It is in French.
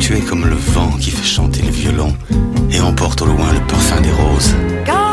Tu es comme le vent qui fait chanter le violon et emporte au loin le parfum des roses.